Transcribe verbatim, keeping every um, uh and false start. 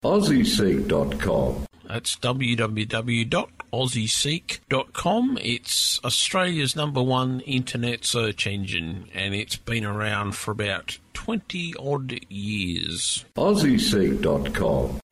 Aussie Seek dot com. That's w w w dot aussie seek dot com. It's Australia's number one internet search engine, and it's been around for about twenty odd years. Aussie Seek dot com.